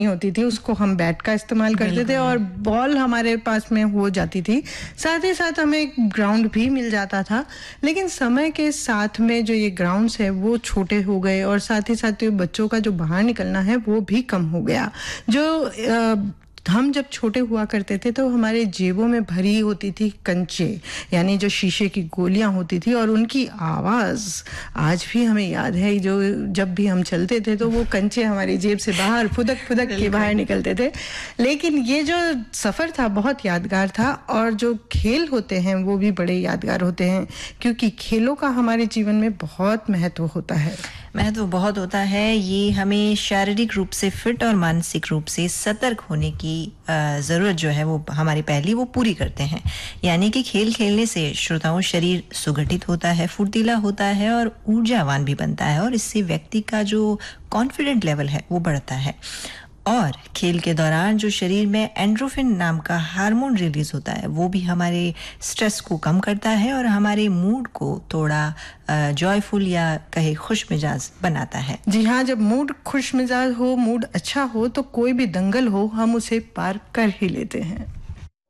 होती थी, उसको हम बैट का इस्तेमाल करते थे और बॉल हमारे पास में हो जाती थी। साथ ही साथ हमें एक ग्राउंड भी मिल जाता था। लेकिन समय के साथ में जो ये ग्राउंड्स है वो छोटे हो गए और साथ ही साथ जो बच्चों का जो बाहर निकलना है वो भी कम हो गया। जो हम जब छोटे हुआ करते थे तो हमारे जेबों में भरी होती थी कंचे, यानी जो शीशे की गोलियां होती थी, और उनकी आवाज़ आज भी हमें याद है। जो जब भी हम चलते थे तो वो कंचे हमारी जेब से बाहर फुदक फुदक के बाहर निकलते थे। लेकिन ये जो सफ़र था बहुत यादगार था, और जो खेल होते हैं वो भी बड़े यादगार होते हैं, क्योंकि खेलों का हमारे जीवन में बहुत महत्व होता है। महत्व बहुत होता है। ये हमें शारीरिक रूप से फिट और मानसिक रूप से सतर्क होने की ज़रूरत जो है वो हमारी पहली वो पूरी करते हैं। यानी कि खेल खेलने से श्रोताओं शरीर सुगठित होता है, फुर्तीला होता है और ऊर्जावान भी बनता है, और इससे व्यक्ति का जो कॉन्फिडेंट लेवल है वो बढ़ता है। और खेल के दौरान जो शरीर में एंड्रोफिन नाम का हार्मोन रिलीज होता है वो भी हमारे स्ट्रेस को कम करता है और हमारे मूड को थोड़ा जॉयफुल या कहे खुश मिजाज बनाता है। जी हाँ, जब मूड खुश मिजाज हो, मूड अच्छा हो, तो कोई भी दंगल हो हम उसे पार कर ही लेते हैं।